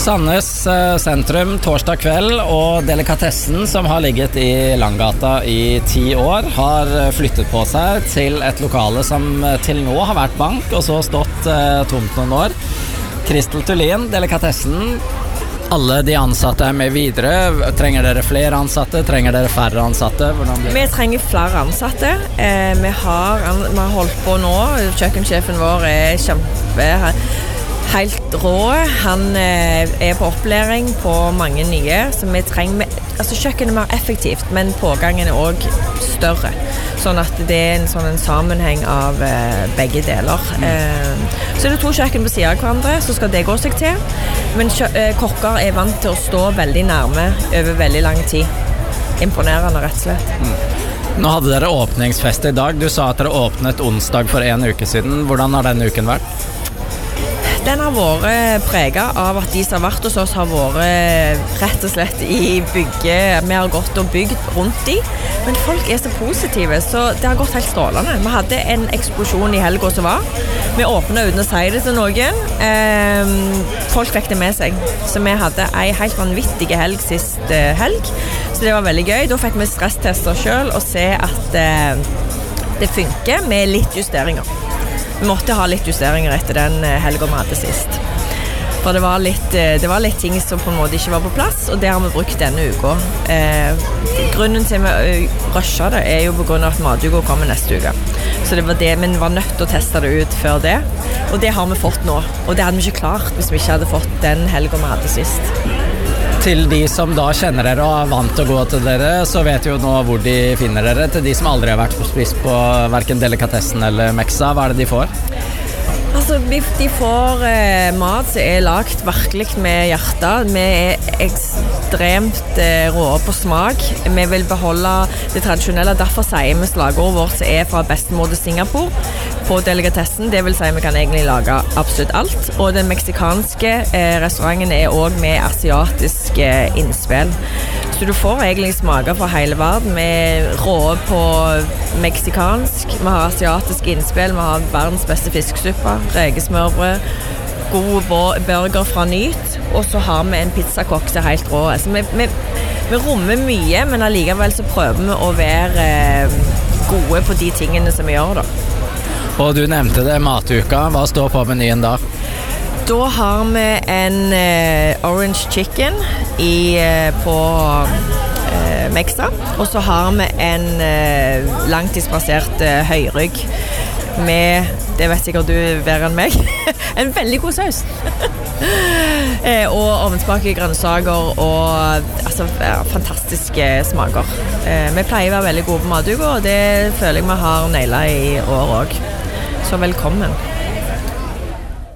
Sandnes sentrum torsdag kveld, og delikatessen som har ligget i Langgata i 10 år, har flyttet på seg til et lokale som til nå har vært bank, og så stått tomt noen år. Kristel Tullin, delikatessen. Alle de ansatte med videre. Trenger dere flere ansatte? Trenger dere færre ansatte? Vi trenger flere ansatte. Vi har holdt på nå. Kjøkkensjefen vår helt rå. Han på opplæring på mange nye. Så vi trenger, kjøkkenet mer effektivt, men pågangen også større. Sånn at det en sammenheng av begge deler. Så det 2 kjøkken på siden av hverandre, så skal det gå seg til. Men kokker vant til å stå veldig nærme over veldig lang tid. Imponerende, rett og slett. Nå hadde dere åpningsfest i dag. Du sa at dere åpnet onsdag for 1 uke siden. Hvordan har den uken vært? Den har vært preget av at de som har vært hos oss har vært rett og slett i bygget. Vi har gått og bygd rundt de, men folk så positive, så det har gått helt strålende. Vi hadde en eksplosjon i helgen som var. Vi åpnet uten å si det til noen. Folk fikk det med seg. Så vi hadde en helt vanvittig helg sist helg, så det var veldig gøy. Da fikk vi stresstester selv og se at det funker med litt justeringer. Vi måtte ha litt justeringer etter den helgen vi hadde sist. For det var litt ting som på en måte ikke var på plass, og det har vi brukt denne uka. Grunnen til vi rushet det jo på grunn av at matuka kommer neste uke. Så det var det, men vi var nødt til å teste det ut før det. Og det har vi fått nå. Og det hadde vi ikke klart hvis vi ikke hadde fått den helgen vi hadde sist. Til de som da kjenner dere og vant til å gå til dere, så vet jo nå hvor de finner dere. Til de som aldri har vært spist på hverken delikatessen eller Mexa, hva det de får? De får mat som lagt virkelig med hjertet. Vi ekstremt rå på smak. Vi vil beholde det tradisjonelle. Derfor sier vi slagordet vårt som fra bestemor til Singapore på delikatessen. Det vil si vi kan egentlig lage absolutt alt. Og den meksikanske restauranten også med asiatiske innspill. Så du får egentlig smaker fra hele verden. Vi rå på meksikansk, vi har asiatisk innspill, vi har verdens beste fisksuppe, rekesmørbrød, god burger fra Nyt, og så har vi en pizzakokk som helt rå. Altså, vi rommer mye, men allikevel så prøver vi å være gode på de tingene som vi gjør da. Og du nevnte det, matuka. Hva står på menyen da? Da har vi en orange chicken på Mexa, og så har vi en langtidsbasert høyrygg med, det vet sikkert du bedre enn meg, en veldig god saus. Og ovnsbakte grønnsaker og fantastiske smaker. Vi pleier å være veldig gode på matuka, og det føler jeg vi har nailet i år også. Så velkommen.